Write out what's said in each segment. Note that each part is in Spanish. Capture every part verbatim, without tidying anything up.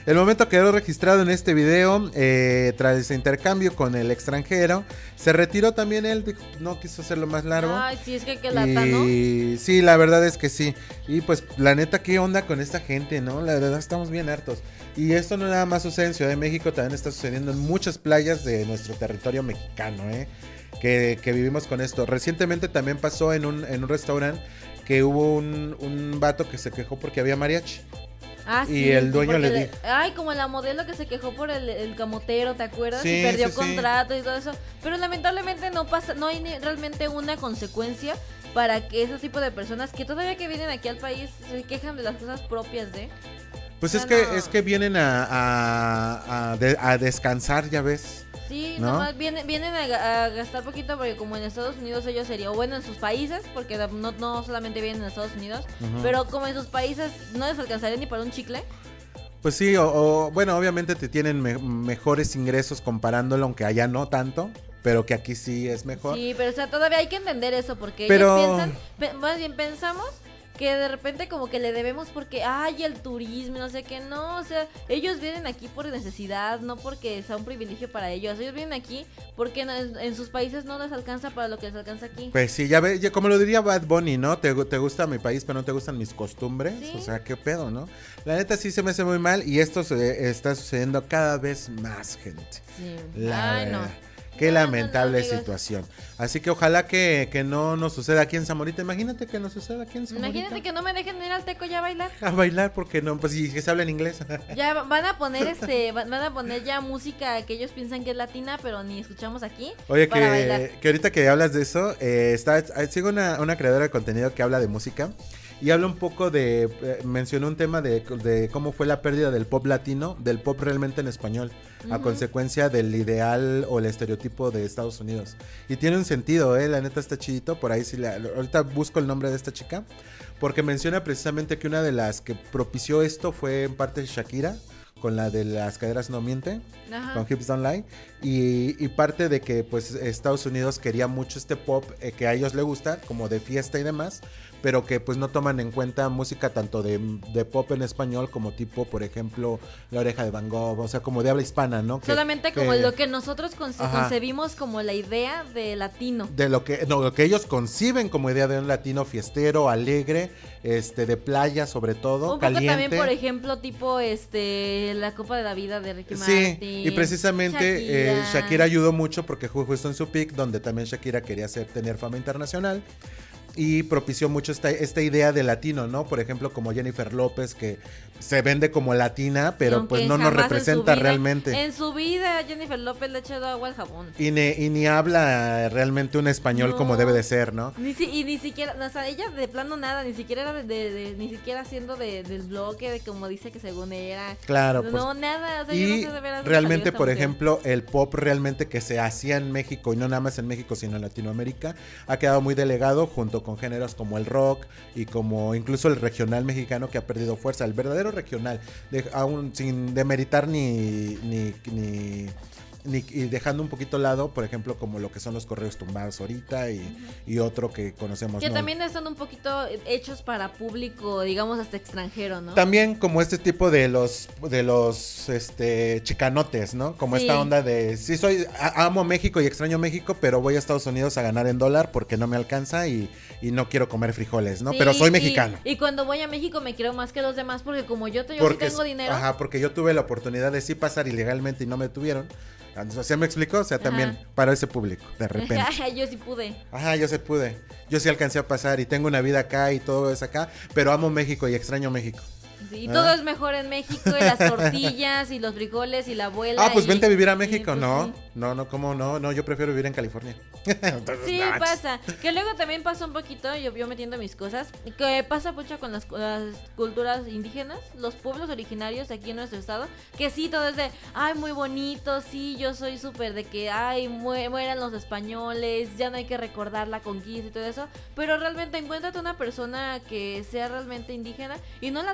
El momento quedó registrado en este video, eh, tras ese intercambio con el extranjero. Se retiró también él, dijo, no quiso hacerlo más largo. Ay, sí, es que qué lata, ¿no? Y sí, la verdad es que sí. Y pues la neta, ¿qué onda con esta gente, no? La verdad estamos bien hartos. Y esto no nada más sucede en Ciudad de México, también está sucediendo en muchas playas de nuestro territorio mexicano, ¿eh? Que, que vivimos con esto. Recientemente también pasó en un, en un restaurante que hubo un, un vato que se quejó porque había mariachi. Ah, y sí, el dueño le dijo. Ay, como la modelo que se quejó por el, el camotero, ¿te acuerdas? Sí, y perdió sí, contrato sí. y todo eso. Pero lamentablemente no pasa, no hay ni realmente una consecuencia para que ese tipo de personas que todavía que vienen aquí al país se quejan de las cosas propias de. Pues o es sea, que no. es que vienen a, a, a, de, a descansar, ya ves. Sí, ¿no? nomás vienen, vienen a, a gastar poquito porque como en Estados Unidos ellos serían, o bueno, en sus países, porque no, no solamente vienen en Estados Unidos, uh-huh. pero como en sus países no les alcanzaría ni para un chicle. Pues sí, o, o bueno, obviamente te tienen me, mejores ingresos comparándolo, aunque allá no tanto, pero que aquí sí es mejor. Sí, pero o sea, todavía hay que entender eso, porque pero... ellos piensan, pe- más bien pensamos que de repente como que le debemos porque, ay, el turismo, no sé qué, no, o sea, ellos vienen aquí por necesidad, no porque sea un privilegio para ellos, ellos vienen aquí porque en, en sus países no les alcanza para lo que les alcanza aquí. Pues sí, ya ve, ya, como lo diría Bad Bunny, ¿no? Te, te gusta mi país, pero no te gustan mis costumbres, ¿sí? O sea, qué pedo, ¿no? La neta sí se me hace muy mal y esto se está sucediendo cada vez más, gente. Sí. La Ay, no. Qué no, lamentable no, no, situación. Así que ojalá que, que no nos suceda aquí en Zamorita. Imagínate que nos suceda aquí en Zamorita. Imagínate que no me dejen ir al Teco ya a bailar. A bailar, porque no, pues si que se habla en inglés. Ya van a poner este, van a poner ya música que ellos piensan que es latina, pero ni escuchamos aquí. Oye, para que, bailar. que ahorita que hablas de eso, eh, está, sigo una, una creadora de contenido que habla de música. Y habla un poco de, eh, mencionó un tema de, de cómo fue la pérdida del pop latino, del pop realmente en español, uh-huh. a consecuencia del ideal o el estereotipo de Estados Unidos. Y tiene un sentido, eh, la neta está chidito, por ahí sí, la, ahorita busco el nombre de esta chica, porque menciona precisamente que una de las que propició esto fue en parte Shakira, con la de las caderas no mienten, ajá. con Hips Don't Lie, y, y parte de que pues Estados Unidos quería mucho este pop eh, que a ellos les gusta, como de fiesta y demás, pero que pues no toman en cuenta música tanto de, de pop en español como tipo, por ejemplo, La Oreja de Van Gogh, o sea, como de habla hispana, ¿no? Que, solamente como que, lo que nosotros conce- concebimos como la idea de latino. De lo que, no, lo que ellos conciben como idea de un latino fiestero, alegre, este, de playa sobre todo, un caliente. poco también, por ejemplo, tipo este la Copa de la Vida de Ricky sí, Martin. Y precisamente Shakira. Eh, Shakira ayudó mucho porque fue justo en su pick, donde también Shakira quería hacer, tener fama internacional. Y propició mucho esta, esta idea de latino, ¿no? Por ejemplo, como Jennifer López, que se vende como latina, pero pues no nos representa en vida, realmente. En su vida Jennifer López le ha echado agua al jabón. Y, ne, y ni habla realmente un español no, como debe de ser, ¿no? Ni si, y ni siquiera, o sea, ella de plano nada, ni siquiera era de, de, de ni siquiera haciendo de, del bloque, de como dice que según era. Claro, no, pues. No, nada, o sea, y yo no sé de veras realmente, por mujer. ejemplo, el pop realmente que se hacía en México, y no nada más en México, sino en Latinoamérica, ha quedado muy delegado junto con géneros como el rock y como incluso el regional mexicano, que ha perdido fuerza, el verdadero regional, de, aún sin demeritar ni ni, ni Ni, y dejando un poquito lado, por ejemplo, como lo que son los correos tumbados ahorita y, uh-huh. y otro que conocemos. Que ¿no? también están un poquito hechos para público, digamos, hasta extranjero, ¿no? También como este tipo de los de los este chicanotes, ¿no? Como sí. esta onda de, sí soy, amo México y extraño México, pero voy a Estados Unidos a ganar en dólar porque no me alcanza y, y no quiero comer frijoles, ¿no? Sí, pero soy mexicano. Y, y cuando voy a México me quiero más que los demás porque como yo, yo porque, sí tengo dinero. Ajá, porque yo tuve la oportunidad de sí pasar ilegalmente y no me tuvieron. O sea, me explicó, o sea, también ajá. para ese público, de repente. Yo sí pude. Ajá, yo sí pude. Yo sí alcancé a pasar y tengo una vida acá y todo es acá, pero amo México y extraño México. Sí, y ¿Ah? todo es mejor en México, y las tortillas y los frijoles y la abuela. Ah, pues y, vente a vivir a México, pues, no, sí. no, no, ¿cómo no? No, yo prefiero vivir en California. Entonces, sí, no. pasa. Que luego también pasa un poquito, yo, yo metiendo mis cosas, que pasa mucho con las, las culturas indígenas, los pueblos originarios aquí en nuestro estado, que sí, todo es de, ay, muy bonito, sí, yo soy súper de que, ay, mu mueran los españoles, ya no hay que recordar la conquista y todo eso, pero realmente encuéntrate una persona que sea realmente indígena y no la tratan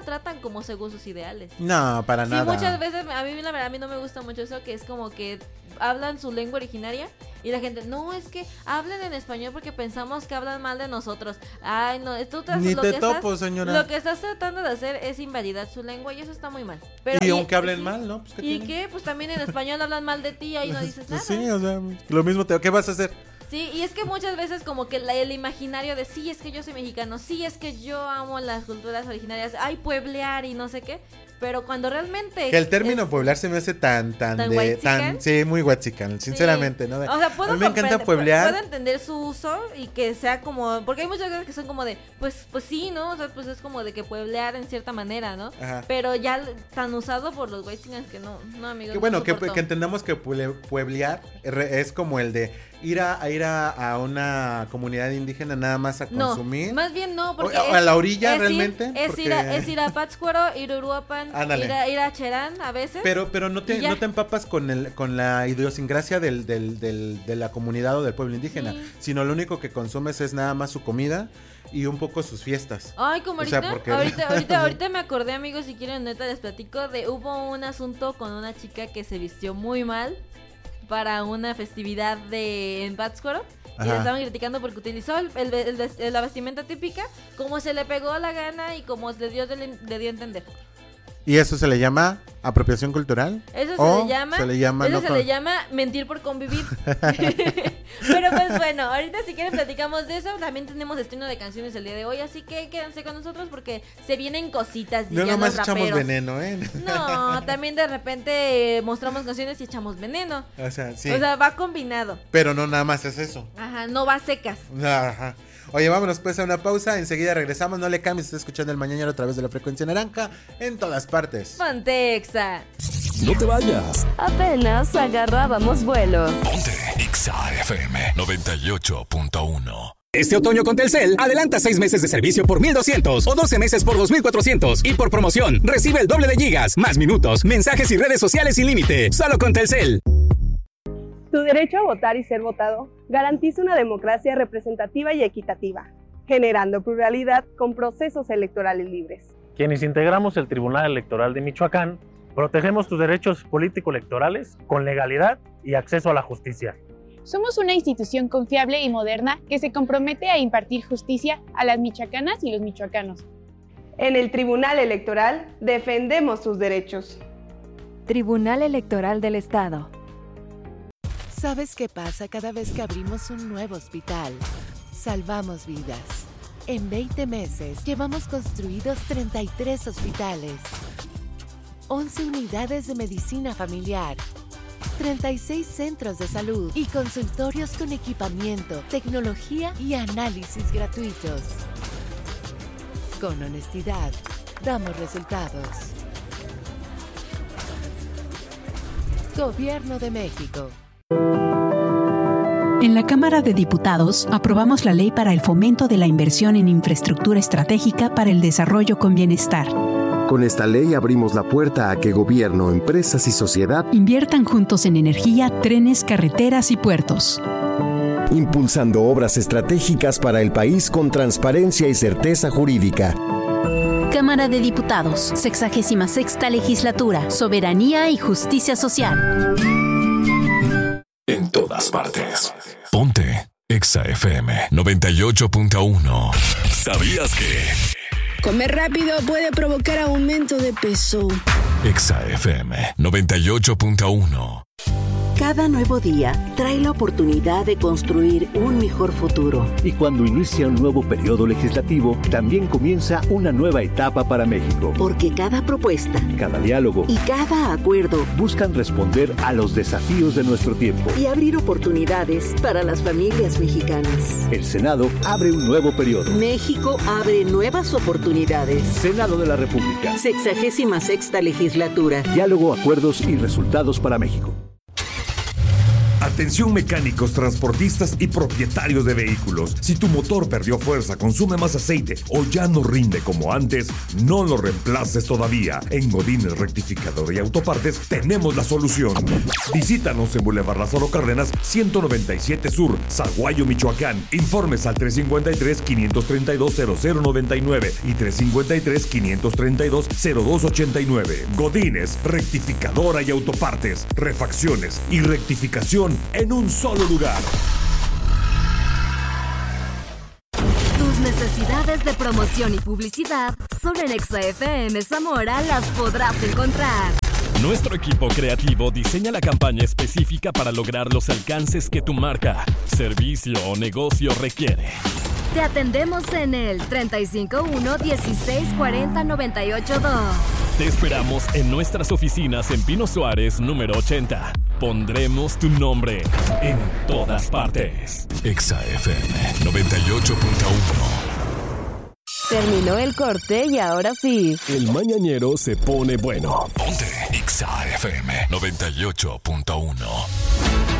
como según sus ideales. No, para sí, nada. Muchas veces, a mí la verdad, a mí no me gusta mucho eso, que es como que hablan su lengua originaria y la gente, no, es que hablen en español porque pensamos que hablan mal de nosotros. Ay, no, tú te, Ni lo te que topo, estás, señora. Lo que estás tratando de hacer es invalidar su lengua y eso está muy mal. Pero, y, y aunque hablen sí, mal, ¿no? Pues, ¿qué ¿y tiene? qué? Pues también en español hablan mal de ti y ahí no dices nada. Sí, o sea, lo mismo, te, ¿qué vas a hacer? Sí, y es que muchas veces como que la, el imaginario de sí, es que yo soy mexicano, sí, es que yo amo las culturas originarias, ay, pueblear y no sé qué, pero cuando realmente... Que el término es, pueblear se me hace tan, tan, ¿tan de, tan, sí, muy huachican, sinceramente, sí. ¿no? De, O sea, puedo a mí me encanta pueblear. Puedo entender su uso y que sea como, porque hay muchas cosas que son como de, pues, pues sí, ¿no? O sea, pues es como de que pueblear en cierta manera, ¿no? Ajá. Pero ya tan usado por los whitexicans que no, no, amigos. Que bueno, no que, que entendamos que pueblear es como el de ir a, a ir a, a una comunidad indígena nada más a consumir. No, más bien no, porque o, es, a la orilla es realmente. Ir, es, porque... ir a, es ir a Pátzcuaro, ir a Uruapan, ir a, ir a Cherán a veces. Pero, pero no te, no te empapas con el, con la idiosincrasia del, del, del, de la comunidad o del pueblo indígena, sí. Sino lo único que consumes es nada más su comida y un poco sus fiestas. Ay, como ahorita, o sea, porque... ahorita, ahorita, ahorita me acordé, amigos, si quieren neta les platico de, hubo un asunto con una chica que se vistió muy mal para una festividad de en Pátzcuaro. Y le estaban criticando porque utilizó el, el, el, el, la vestimenta típica como se le pegó la gana y como le dio, le, le dio a entender. ¿Y eso se le llama apropiación cultural? Eso se le llama, se le llama, eso no se con... le llama mentir por convivir. Pero pues bueno, ahorita si quieren platicamos de eso. También tenemos estreno de canciones el día de hoy, así que quédense con nosotros porque se vienen cositas. No nomás echamos veneno, ¿eh? No, también de repente eh, mostramos canciones y echamos veneno. O sea, sí. O sea, va combinado. Pero no nada más es eso. Ajá, no va secas. Ajá. Oye, vámonos pues a una pausa, enseguida regresamos, no le cambies, está escuchando El Mañanero a través de la frecuencia naranja en todas partes. Ponte Exa. No te vayas. Apenas agarrábamos vuelo. Ponte Exa F M noventa y ocho punto uno. Este otoño con Telcel, adelanta seis meses de servicio por mil doscientos o doce meses por dos mil cuatrocientos y por promoción recibe el doble de gigas, más minutos, mensajes y redes sociales sin límite, solo con Telcel. Tu derecho a votar y ser votado garantiza una democracia representativa y equitativa, generando pluralidad con procesos electorales libres. Quienes integramos el Tribunal Electoral de Michoacán, protegemos tus derechos político-electorales con legalidad y acceso a la justicia. Somos una institución confiable y moderna que se compromete a impartir justicia a las michoacanas y los michoacanos. En el Tribunal Electoral defendemos tus derechos. Tribunal Electoral del Estado. ¿Sabes qué pasa cada vez que abrimos un nuevo hospital? Salvamos vidas. En veinte meses llevamos construidos treinta y tres hospitales, once unidades de medicina familiar, treinta y seis centros de salud y consultorios con equipamiento, tecnología y análisis gratuitos. Con honestidad, damos resultados. Gobierno de México. En la Cámara de Diputados aprobamos la Ley para el Fomento de la Inversión en Infraestructura Estratégica para el Desarrollo con Bienestar. Con esta ley abrimos la puerta a que gobierno, empresas y sociedad inviertan juntos en energía, trenes, carreteras y puertos. Impulsando obras estratégicas para el país con transparencia y certeza jurídica. Cámara de Diputados, sexagésima sexta Legislatura, Soberanía y Justicia Social. En todas partes. Ponte Exa F M noventa y ocho punto uno. ¿Sabías que? Comer rápido puede provocar aumento de peso. Exa F M noventa y ocho punto uno. Cada nuevo día trae la oportunidad de construir un mejor futuro. Y cuando inicia un nuevo periodo legislativo, también comienza una nueva etapa para México. Porque cada propuesta, cada diálogo y cada acuerdo buscan responder a los desafíos de nuestro tiempo y abrir oportunidades para las familias mexicanas. El Senado abre un nuevo periodo. México abre nuevas oportunidades. Senado de la República. Sexagésima sexta Legislatura. Diálogo, acuerdos y resultados para México. Atención mecánicos, transportistas y propietarios de vehículos. Si tu motor perdió fuerza, consume más aceite o ya no rinde como antes, no lo reemplaces todavía. En Godínez Rectificador y Autopartes tenemos la solución. Visítanos en Boulevard Lázaro Cárdenas, ciento noventa y siete Sur, Zaguayo, Michoacán. Informes al tres cinco tres, quinientos treinta y dos, cero cero noventa y nueve y tres cinco tres, quinientos treinta y dos, cero dos ochenta y nueve. Godínez Rectificadora y Autopartes. Refacciones y rectificación en un solo lugar. Tus necesidades de promoción y publicidad solo en Exa F M Zamora las podrás encontrar. Nuestro equipo creativo diseña la campaña específica para lograr los alcances que tu marca, servicio o negocio requiere. Te atendemos en el treinta y cinco uno, dieciséis cuarenta, noventa y ocho dos. Te esperamos en nuestras oficinas en Pino Suárez, número ochenta. Pondremos tu nombre en todas partes. Exa F M noventa y ocho punto uno. Terminó el corte y ahora sí. El mañanero se pone bueno. Ponte Exa F M noventa y ocho punto uno.